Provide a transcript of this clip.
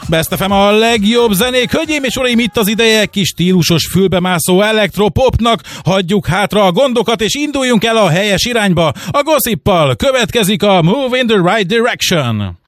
Best FM a legjobb zenék. Hölgyeim és uraim, itt az ideje kis stílusos fülbemászó elektropopnak. Hagyjuk hátra a gondokat és induljunk el a helyes irányba. A Gossippal következik a Move in the Right Direction.